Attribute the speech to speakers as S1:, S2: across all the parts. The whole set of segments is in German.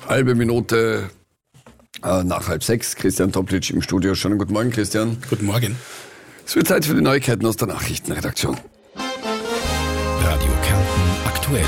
S1: Halbe Minute nach 5:30. Christian Toplic im Studio. Schönen guten Morgen, Christian.
S2: Guten Morgen.
S1: Es wird Zeit für die Neuigkeiten aus der Nachrichtenredaktion.
S3: Radio Kärnten aktuell.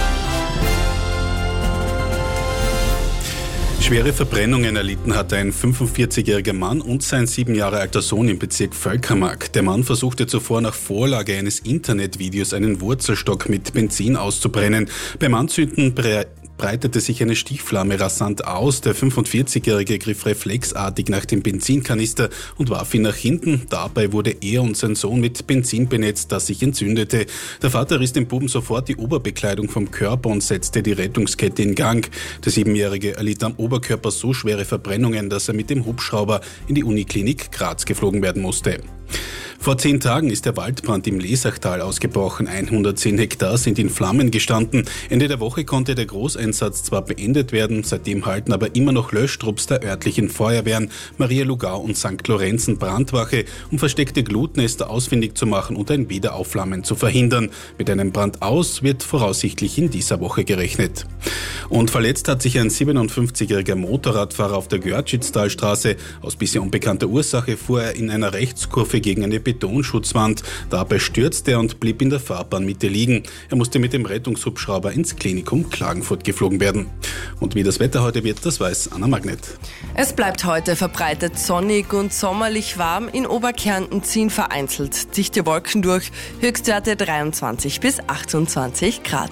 S2: Schwere Verbrennungen erlitten hat ein 45-jähriger Mann und sein 7 Jahre alter Sohn im Bezirk Völkermark. Der Mann versuchte zuvor nach Vorlage eines Internetvideos einen Wurzelstock mit Benzin auszubrennen. Beim Anzünden breitete sich eine Stichflamme rasant aus. Der 45-Jährige griff reflexartig nach dem Benzinkanister und warf ihn nach hinten. Dabei wurde er und sein Sohn mit Benzin benetzt, das sich entzündete. Der Vater riss dem Buben sofort die Oberbekleidung vom Körper und setzte die Rettungskette in Gang. Der 7-Jährige erlitt am Oberkörper so schwere Verbrennungen, dass er mit dem Hubschrauber in die Uniklinik Graz geflogen werden musste. Vor 10 Tagen ist der Waldbrand im Lesachtal ausgebrochen. 110 Hektar sind in Flammen gestanden. Ende der Woche konnte der Großeinsatz zwar beendet werden, seitdem halten aber immer noch Löschtrupps der örtlichen Feuerwehren Maria Lugau und St. Lorenzen Brandwache, um versteckte Glutnester ausfindig zu machen und ein Wiederaufflammen zu verhindern. Mit einem Brand aus wird voraussichtlich in dieser Woche gerechnet. Und verletzt hat sich ein 57-jähriger Motorradfahrer auf der Görtschitztalstraße. Aus bisher unbekannter Ursache fuhr er in einer Rechtskurve gegen eine Betonschutzwand. Dabei stürzte er und blieb in der Fahrbahnmitte liegen. Er musste mit dem Rettungshubschrauber ins Klinikum Klagenfurt geflogen werden. Und wie das Wetter heute wird, das weiß Anna Magnet.
S4: Es bleibt heute verbreitet sonnig und sommerlich warm. In Oberkärnten ziehen vereinzelt dichte Wolken durch. Höchstwerte 23 bis 28 Grad.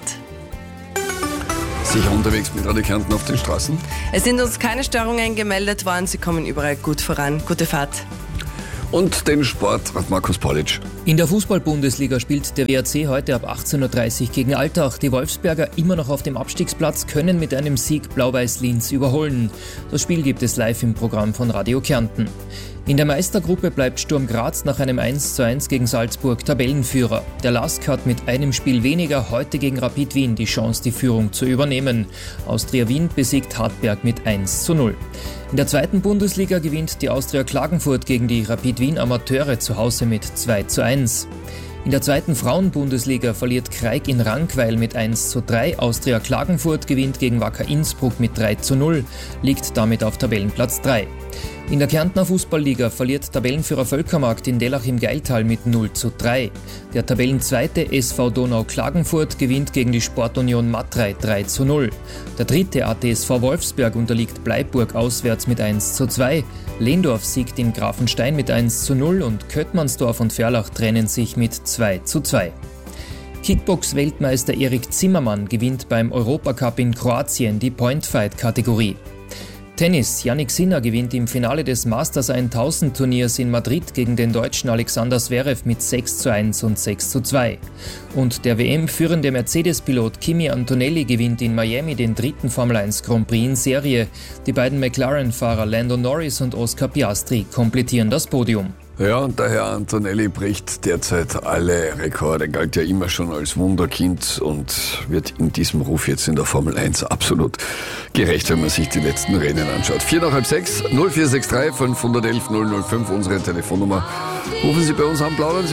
S1: Sicher unterwegs mit Radio Kärnten auf den Straßen?
S4: Es sind uns keine Störungen gemeldet worden. Sie kommen überall gut voran. Gute Fahrt.
S1: Und den Sport hat Markus Paulic.
S5: In der Fußball-Bundesliga spielt der WRC heute ab 18.30 Uhr gegen Altach. Die Wolfsberger, immer noch auf dem Abstiegsplatz, können mit einem Sieg Blau-Weiß Linz überholen. Das Spiel gibt es live im Programm von Radio Kärnten. In der Meistergruppe bleibt Sturm Graz nach einem 1:1 gegen Salzburg Tabellenführer. Der LASK hat mit einem Spiel weniger heute gegen Rapid Wien die Chance, die Führung zu übernehmen. Austria Wien besiegt Hartberg mit 1:0. In der zweiten Bundesliga gewinnt die Austria Klagenfurt gegen die Rapid Wien Amateure zu Hause mit 2:1. In der zweiten Frauen-Bundesliga verliert Kreig in Rankweil mit 1:3. Austria Klagenfurt gewinnt gegen Wacker Innsbruck mit 3:0, liegt damit auf Tabellenplatz 3. In der Kärntner Fußballliga verliert Tabellenführer Völkermark in Dellach im Geiltal mit 0:3. Der Tabellenzweite SV Donau Klagenfurt gewinnt gegen die Sportunion Matrei 3:0. Der dritte ATSV Wolfsberg unterliegt Bleiburg auswärts mit 1:2. Lehndorf siegt in Grafenstein mit 1:0 und Köttmannsdorf und Ferlach trennen sich mit 2:2. Kickbox-Weltmeister Erik Zimmermann gewinnt beim Europacup in Kroatien die Point-Fight-Kategorie. Tennis. Jannik Sinner gewinnt im Finale des Masters 1000 Turniers in Madrid gegen den Deutschen Alexander Zverev mit 6:1 und 6:2. Und der WM-führende Mercedes-Pilot Kimi Antonelli gewinnt in Miami den 3. Formel 1 Grand Prix in Serie. Die beiden McLaren-Fahrer Lando Norris und Oscar Piastri komplettieren das Podium.
S1: Ja, und der Herr Antonelli bricht derzeit alle Rekorde, galt ja immer schon als Wunderkind und wird in diesem Ruf jetzt in der Formel 1 absolut gerecht, wenn man sich die letzten Rennen anschaut. 4:05, 0463 511 005, unsere Telefonnummer. Rufen Sie bei uns an, plaudern Sie